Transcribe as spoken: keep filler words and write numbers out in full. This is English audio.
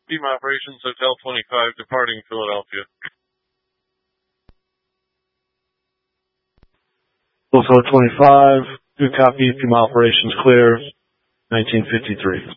Team Operations Hotel twenty-five, departing Philadelphia. Hotel twenty-five, good copy. Team Operations clear. nineteen fifty-three.